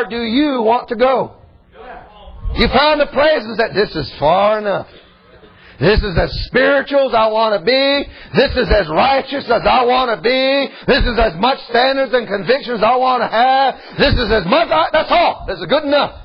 far do you want to go? You found the places that this is far enough. This is as spiritual as I want to be. This is as righteous as I want to be. This is as much standards and convictions I want to have. This is as much... that's all. This is good enough.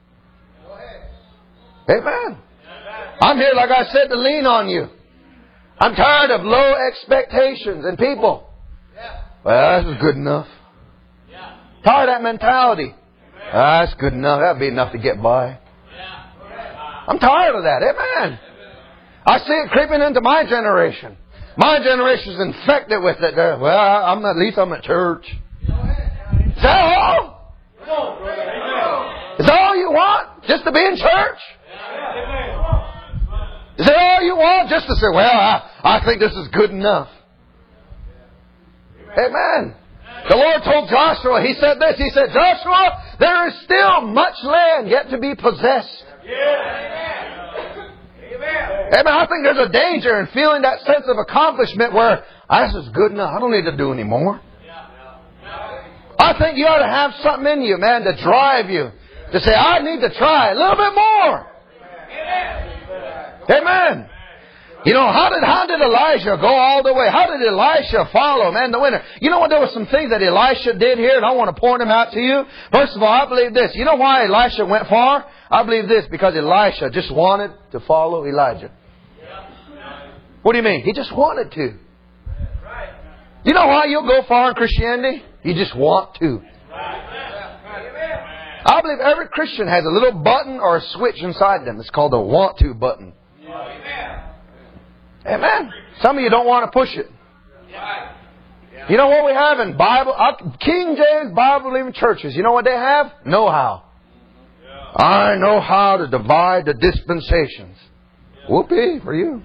Amen. I'm here, like I said, to lean on you. I'm tired of low expectations in people. Well, this is good enough. Tired of that mentality. That's good enough. That'll be enough to get by. I'm tired of that. Amen. I see it creeping into my generation. My generation is infected with it. Well, at least I'm at church. Is that all? Is that all you want? Just to be in church? Is that all you want? Just to say, well, I think this is good enough. Amen. The Lord told Joshua, He said this, He said, Joshua, there is still much land yet to be possessed. Amen. I think there's a danger in feeling that sense of accomplishment where this is good enough. I don't need to do any more. I think you ought to have something in you, man, to drive you. To say, I need to try a little bit more. Amen. You know, how did Elijah go all the way? How did Elisha follow, man, the winter? You know what? There were some things that Elisha did here, and I want to point them out to you. First of all, I believe this. You know why Elisha went far? I believe this, because Elisha just wanted to follow Elijah. What do you mean? He just wanted to. You know why you'll go far in Christianity? You just want to. I believe every Christian has a little button or a switch inside them. It's called the want to button. Amen. Some of you don't want to push it. You know what we have in Bible? King James Bible-believing churches. You know what they have? Know-how. I know how to divide the dispensations. Whoopee for you.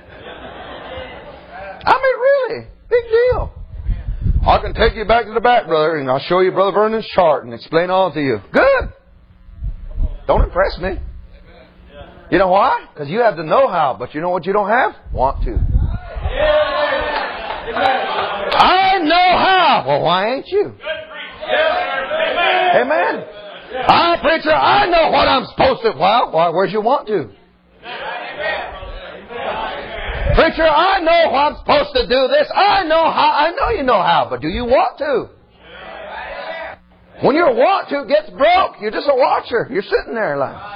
I mean, really. Big deal. I can take you back to the back, brother, and I'll show you Brother Vernon's chart and explain all to you. Good. Don't impress me. You know why? Because you have the know-how, but you know what you don't have? Want to. I know how. Well, why ain't you? Amen. Preacher, I know what I'm supposed to. Well, where's your want to? Preacher, I know what I'm supposed to do this. I know how. I know you know how, but do you want to? When your want to gets broke, you're just a watcher. You're sitting there like...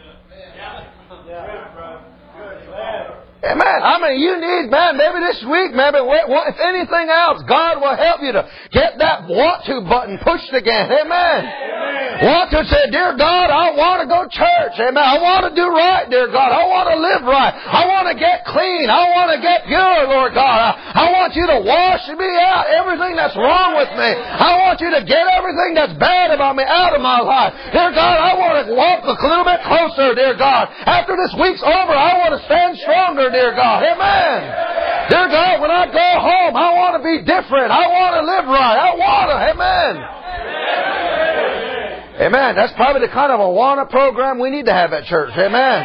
Amen. I mean, you need, man, maybe this week, maybe if anything else, God will help you to get that want to button pushed again. Amen. Want to say, dear God, I want to go to church. Amen. I want to do right, dear God. I want to live right. I want to get clean. I want to get pure, Lord God. I want you to wash me out, everything that's wrong with me. I want you to get everything that's bad about me out of my life. Dear God, I want to walk a little bit closer, dear God. After this week's over, I want to stand stronger, dear God. Amen. Dear God, when I go home, I want to be different. I want to live right. I want to. Amen. Amen. That's probably the kind of Awana program we need to have at church. Amen.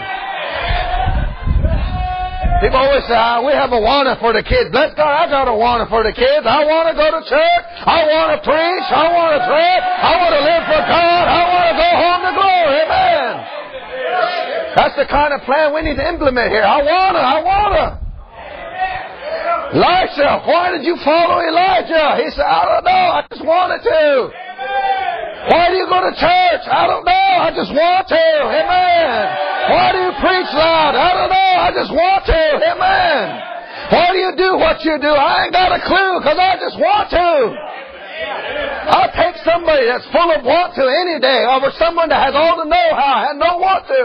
People always say, we have Awana for the kids. Bless God, I got Awana for the kids. I want to go to church. I want to preach. I want to pray. I want to live for God. I want to go home to glory. Amen. That's the kind of plan we need to implement here. I want to. Elisha, why did you follow Elijah? He said, I don't know. I just wanted to. Why do you go to church? I don't know. I just want to. Amen. Why do you preach loud? I don't know. I just want to. Amen. Why do you do what you do? I ain't got a clue because I just want to. I'll take somebody that's full of want to any day over someone that has all the know-how and don't want to.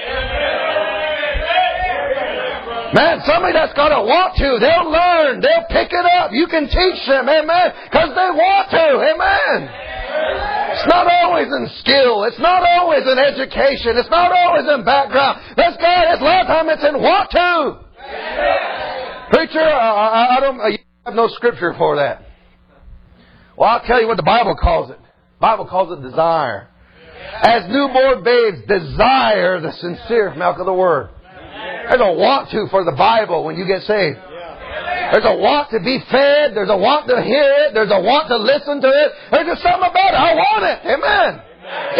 Man, somebody that's got a want to, they'll learn. They'll pick it up. You can teach them. Amen. Because they want to. Amen. It's not always in skill. It's not always in education. It's not always in background. That's God. It's a lot of time it's in want to. Preacher, I don't have no scripture for that. Well, I'll tell you what the Bible calls it. The Bible calls it desire. As newborn babes desire the sincere milk of the Word. There's a want to for the Bible when you get saved. There's a want to be fed. There's a want to hear it. There's a want to listen to it. There's just something about it. I want it. Amen.